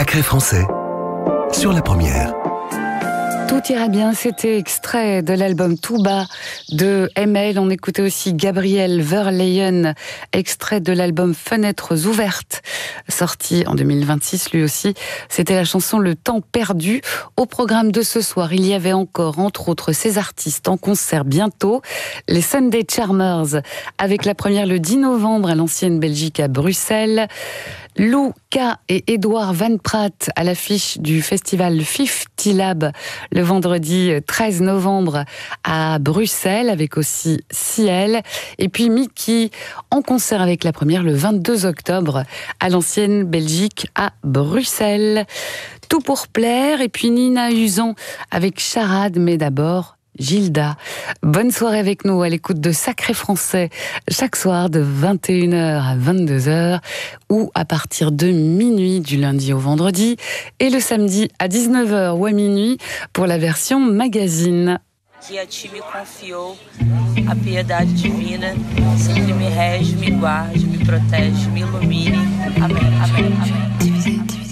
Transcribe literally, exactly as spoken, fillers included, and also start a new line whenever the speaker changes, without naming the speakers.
Sacré Français, sur la première.
Tout ira bien, c'était extrait de l'album Tout bas de M L. On écoutait aussi Gabriel Verleyen, extrait de l'album Fenêtres ouvertes, sorti en deux mille vingt-six lui aussi. C'était la chanson Le temps perdu. Au programme de ce soir, il y avait encore, entre autres, ces artistes en concert bientôt. Les Sunday Charmers, avec la première le dix novembre à l'Ancienne Belgique à Bruxelles. Lou K et Edouard Van Praat à l'affiche du festival cinquante Lab le vendredi treize novembre à Bruxelles, avec aussi Ciel. Et puis Mickey en concert avec la première le vingt-deux octobre à l'Ancienne Belgique à Bruxelles. Tout pour plaire. Et puis Nina Usan avec Charade, mais d'abord Gilda. Bonne soirée avec nous à l'écoute de Sacré Français, chaque soir de vingt et une heures à vingt-deux heures ou à partir de minuit du lundi au vendredi et le samedi à dix-neuf heures ou à minuit pour la version magazine.
Que a ti me confiou, a piedade divina, sempre me rege, me guarde, me protege, me ilumine. Amém, amém, amém.